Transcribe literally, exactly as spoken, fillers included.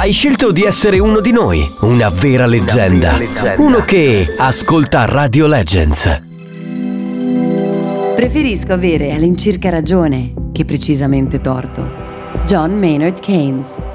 Hai scelto di essere uno di noi, una vera leggenda, Una vera leggenda. uno che ascolta Radio Legends. Preferisco avere all'incirca ragione che precisamente torto. John Maynard Keynes.